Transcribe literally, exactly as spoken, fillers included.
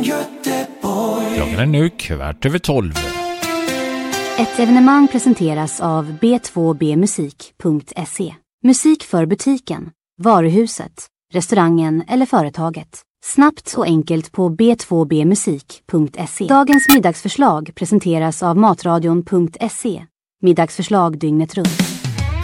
Göteborg. Klockan är nu kvart över tolv. Ett evenemang presenteras av b två b musik punkt se. Musik för butiken, varuhuset, restaurangen eller företaget. Snabbt och enkelt på b två b musik punkt se. Dagens middagsförslag presenteras av matradion punkt se. Middagsförslag dygnet runt.